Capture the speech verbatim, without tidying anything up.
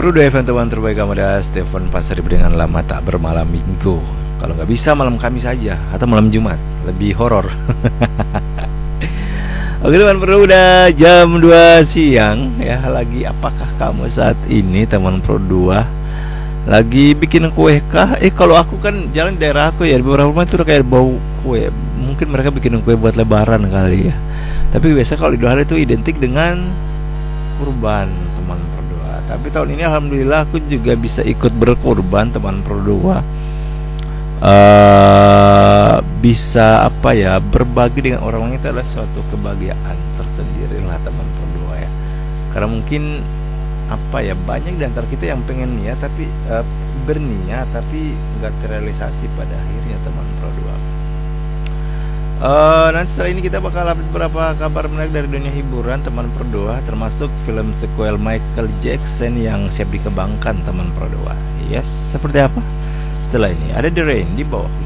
Perlu dua event teman terbaik kamu ada Stefan Pasar dengan lama tak bermalam minggu. Kalau nggak bisa malam Kamis saja atau malam Jumat, lebih horor. Oke teman Pro, udah jam dua siang ya. Lagi apakah kamu saat ini teman Pro dua lagi bikin kue kah? Eh kalau aku kan jalan di daerah aku ya, di beberapa rumah itu udah kayak bau kue. Mungkin mereka bikin kue buat lebaran kali ya. Tapi biasa kalau Idul Adha itu identik dengan kurban teman Pro dua. Tapi tahun ini alhamdulillah aku juga bisa ikut berkurban teman Pro dua. Uh, bisa apa ya, berbagi dengan orang lain itu adalah suatu kebahagiaan tersendiri lah teman Pro dua ya. Karena mungkin apa ya, banyak di antara kita yang pengen niat tapi uh, berniat tapi nggak terrealisasi pada akhirnya teman Pro dua. Uh, nanti setelah ini kita bakal update beberapa kabar menarik dari dunia hiburan teman Pro dua, termasuk film sequel Michael Jackson yang siap dikembangkan teman Pro dua. Yes, seperti apa? Setelah ini ada The Rain di bawah